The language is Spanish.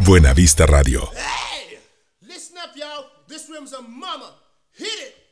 Buena Vista Radio. Hey! Listen up, y'all. This room's a mama. Hit it!